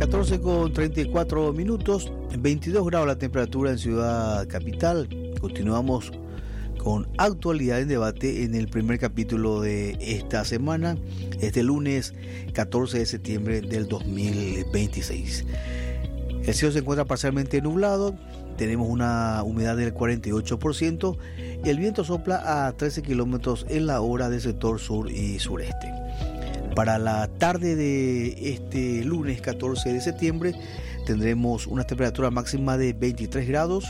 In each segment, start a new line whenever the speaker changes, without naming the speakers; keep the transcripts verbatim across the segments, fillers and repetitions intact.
catorce con treinta y cuatro minutos, veintidós grados la temperatura en Ciudad Capital. Continuamos con actualidad en debate en el primer capítulo de esta semana, este lunes catorce de septiembre del dos mil veintiséis. El cielo se encuentra parcialmente nublado, tenemos una humedad del cuarenta y ocho por ciento y el viento sopla a trece kilómetros en la hora del sector sur y sureste. Para la tarde de este lunes catorce de septiembre tendremos una temperatura máxima de veintitrés grados.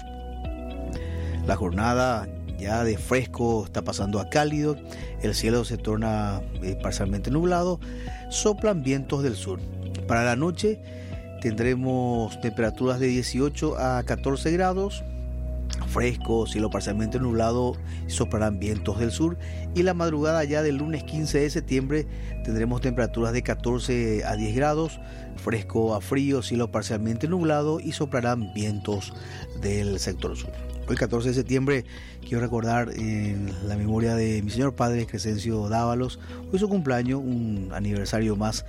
La jornada ya de fresco está pasando a cálido, el cielo se torna eh, parcialmente nublado, soplan vientos del sur. Para la noche tendremos temperaturas de dieciocho a catorce grados, fresco, cielo parcialmente nublado, soplarán vientos del sur, y la madrugada ya del lunes quince de septiembre tendremos temperaturas de catorce a diez grados, fresco a frío, cielo parcialmente nublado y soplarán vientos del sector sur. Hoy catorce de septiembre quiero recordar en la memoria de mi señor padre Crescencio Dávalos, hoy su cumpleaños, un aniversario más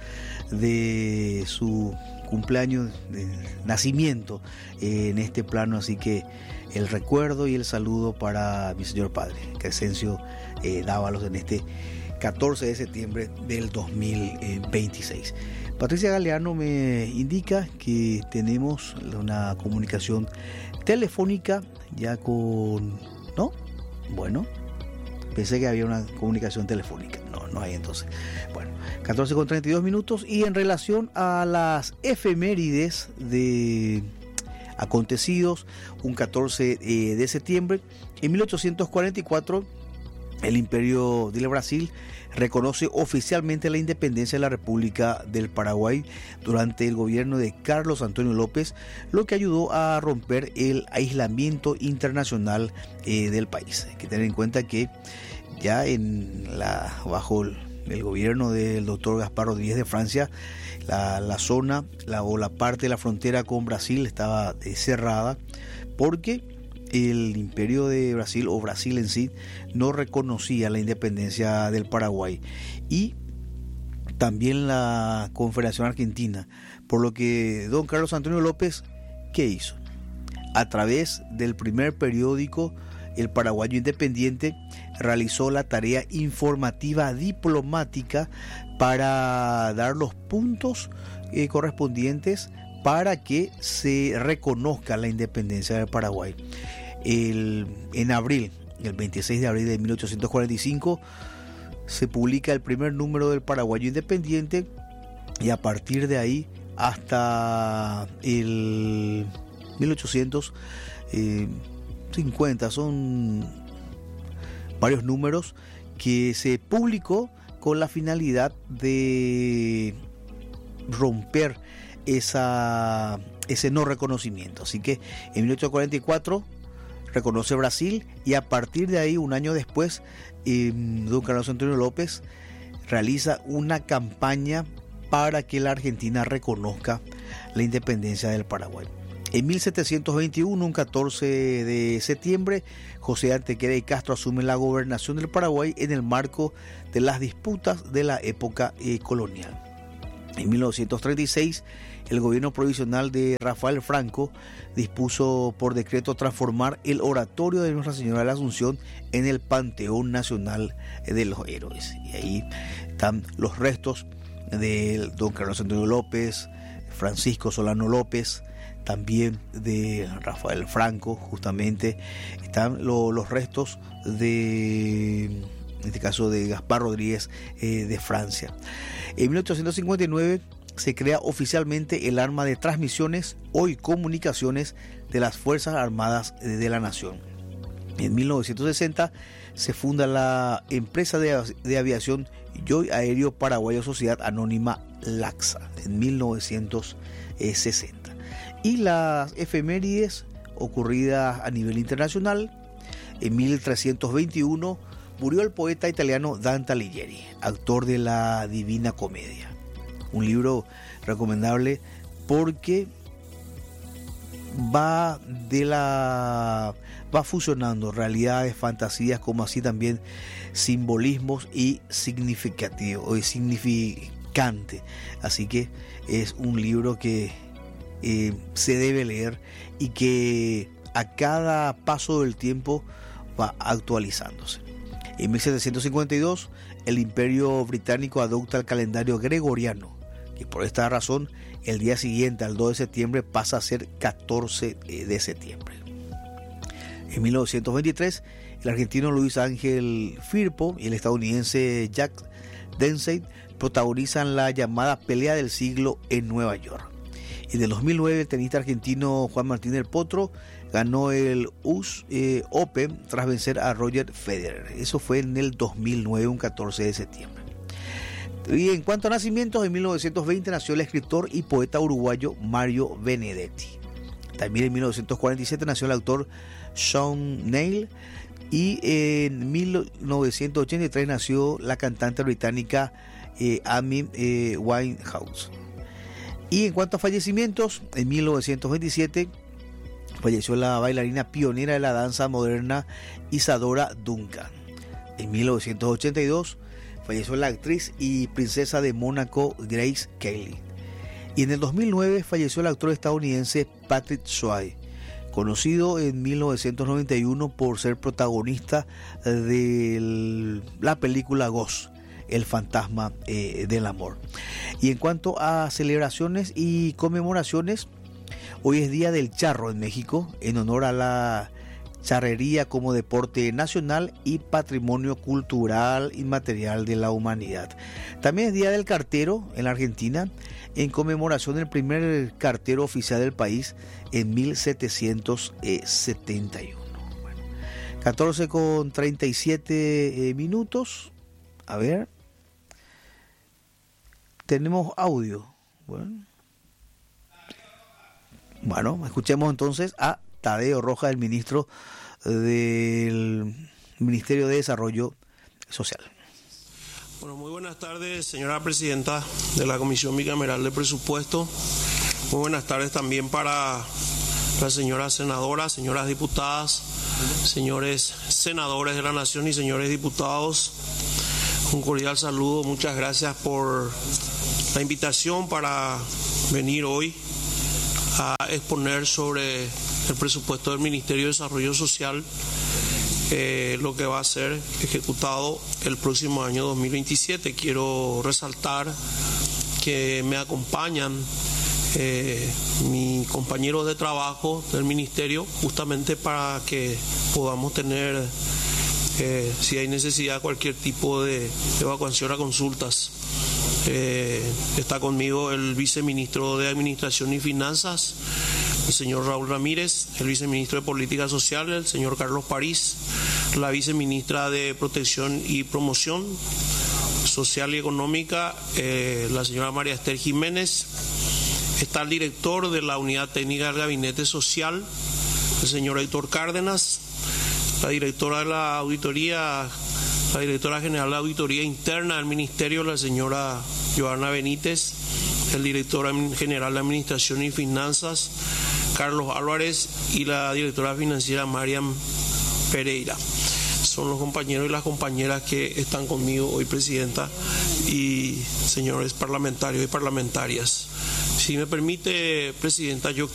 de su cumpleaños de nacimiento en este plano, así que el recuerdo y el saludo para mi señor padre Crescencio eh, Dávalos en este catorce de septiembre del dos mil veintiséis. Patricia Galeano me indica que tenemos una comunicación telefónica ya con... ¿no? Bueno, pensé que había una comunicación telefónica. No, no hay entonces. Bueno, catorce con treinta y dos minutos, y en relación a las efemérides de acontecidos, un catorce de septiembre, en mil ochocientos cuarenta y cuatro, el Imperio del Brasil reconoce oficialmente la independencia de la República del Paraguay durante el gobierno de Carlos Antonio López, lo que ayudó a romper el aislamiento internacional eh, del país. Hay que tener en cuenta que ya en la, bajo el, el gobierno del doctor Gaspar Rodríguez de Francia, la, la zona la, o la parte de la frontera con Brasil estaba eh, cerrada porque el Imperio de Brasil o Brasil en sí no reconocía la independencia del Paraguay, y también la Confederación Argentina, por lo que don Carlos Antonio López, ¿qué hizo? A través del primer periódico, El Paraguayo Independiente, realizó la tarea informativa diplomática para dar los puntos eh, correspondientes para que se reconozca la independencia del Paraguay. El, en abril, el veintiséis de abril de mil ochocientos cuarenta y cinco, se publica el primer número del Paraguayo Independiente, y a partir de ahí hasta el mil ochocientos cincuenta son varios números que se publicó con la finalidad de romper esa, ese no reconocimiento. Así que en mil ochocientos cuarenta y cuatro reconoce Brasil, y a partir de ahí, un año después, eh, don Carlos Antonio López realiza una campaña para que la Argentina reconozca la independencia del Paraguay. En mil setecientos veintiuno, un catorce de septiembre, José Antequera y Castro asume la gobernación del Paraguay en el marco de las disputas de la época eh, colonial. En mil novecientos treinta y seis, el gobierno provisional de Rafael Franco dispuso por decreto transformar el oratorio de Nuestra Señora de la Asunción en el Panteón Nacional de los Héroes. Y ahí están los restos de don Carlos Antonio López, Francisco Solano López, también de Rafael Franco, justamente. Están lo, los restos de, en este caso, de Gaspar Rodríguez eh, de Francia. En mil ochocientos cincuenta y nueve se crea oficialmente el arma de transmisiones, hoy comunicaciones, de las Fuerzas Armadas de la Nación. En mil novecientos sesenta se funda la empresa de, de aviación Joy Aéreo Paraguayo Sociedad Anónima Laxa, en mil novecientos sesenta. Y las efemérides ocurridas a nivel internacional: en mil trescientos veintiuno murió el poeta italiano Dante Alighieri, autor de la Divina Comedia. Un libro recomendable porque va de la va fusionando realidades, fantasías, como así también simbolismos y significativos, significados picante. Así que es un libro que eh, se debe leer y que a cada paso del tiempo va actualizándose. En mil setecientos cincuenta y dos, el Imperio Británico adopta el calendario gregoriano, que por esta razón el día siguiente, al dos de septiembre, pasa a ser catorce de septiembre. En mil novecientos veintitrés, el argentino Luis Ángel Firpo y el estadounidense Jack Dempsey protagonizan la llamada pelea del siglo en Nueva York. En el dos mil nueve, el tenista argentino Juan Martín del Potro ganó el U S eh, Open tras vencer a Roger Federer. Eso fue en el dos mil nueve, un catorce de septiembre. Y en cuanto a nacimientos, en mil novecientos veinte nació el escritor y poeta uruguayo Mario Benedetti. También en mil novecientos cuarenta y siete nació el autor Sean Neil. Y en mil novecientos ochenta y tres nació la cantante británica eh, Amy eh, Winehouse. Y en cuanto a fallecimientos, en mil novecientos veintisiete falleció la bailarina pionera de la danza moderna Isadora Duncan. En mil novecientos ochenta y dos falleció la actriz y princesa de Mónaco Grace Kelly. Y en el dos mil nueve falleció el actor estadounidense Patrick Swayze, conocido en mil novecientos noventa y uno por ser protagonista de la película Ghost, el fantasma eh, del amor. Y en cuanto a celebraciones y conmemoraciones, hoy es Día del Charro en México, en honor a la charrería como deporte nacional y patrimonio cultural inmaterial de la humanidad. También es Día del Cartero en la Argentina, en conmemoración del primer cartero oficial del país en mil setecientos setenta y uno. Bueno, catorce con treinta y siete eh, minutos. A ver. Tenemos audio. Bueno. Bueno, escuchemos entonces a Tadeo Rojas, el ministro del Ministerio de Desarrollo Social.
Bueno, muy buenas tardes, señora presidenta de la Comisión Bicameral de Presupuesto. Muy buenas tardes también para las señoras senadoras, señoras diputadas, señores senadores de la Nación y señores diputados. Un cordial saludo, muchas gracias por la invitación para venir hoy a exponer sobre el presupuesto del Ministerio de Desarrollo Social, eh, lo que va a ser ejecutado el próximo año dos mil veintisiete. Quiero resaltar que me acompañan eh, mis compañeros de trabajo del Ministerio, justamente para que podamos tener, eh, si hay necesidad, cualquier tipo de evacuación a consultas. Eh, está conmigo el viceministro de Administración y Finanzas, el señor Raúl Ramírez, el viceministro de Política Social, el señor Carlos París, la viceministra de Protección y Promoción Social y Económica, eh, la señora María Esther Jiménez. Está el director de la Unidad Técnica del Gabinete Social, el señor Héctor Cárdenas, la directora de la Auditoría, la directora general de la Auditoría Interna del Ministerio, la señora Joana Benítez, el director general de Administración y Finanzas, Carlos Álvarez, y la directora financiera Mariam Pereira. Son los compañeros y las compañeras que están conmigo hoy, presidenta, y señores parlamentarios y parlamentarias. Si me permite, presidenta, yo